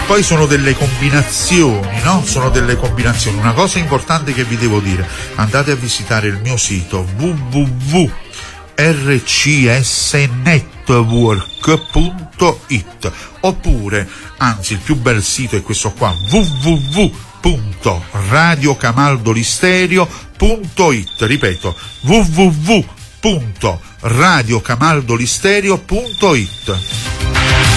poi sono delle combinazioni, no? Sono delle combinazioni. Una cosa importante che vi devo dire: andate a visitare il mio sito www.rcsnetwork.it, oppure, anzi, il più bel sito è questo qua, www.radiocamaldolisterio.it. ripeto, www.radiocamaldolisterio.it.